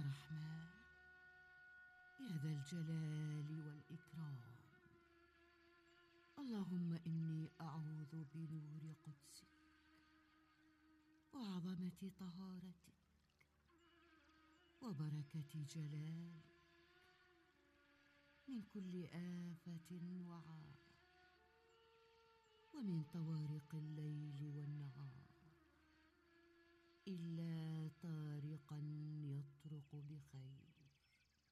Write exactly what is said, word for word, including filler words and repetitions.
رحمن يا ذا الجلال والإكرام، اللهم إني أعوذ بنور قدسك وعظمة طهارتك وبركة جلالك من كل آفة وعار، ومن طوارق الليل والنهار، إلا طارقا يطرق بخير.